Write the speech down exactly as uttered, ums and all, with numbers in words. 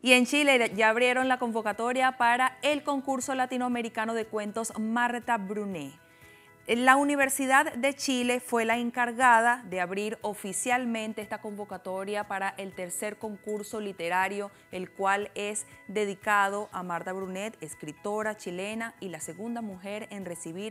Y en Chile ya abrieron la convocatoria para el concurso latinoamericano de cuentos Marta Brunet. La Universidad de Chile fue la encargada de abrir oficialmente esta convocatoria para el tercer concurso literario, el cual es dedicado a Marta Brunet, escritora chilena y la segunda mujer en recibir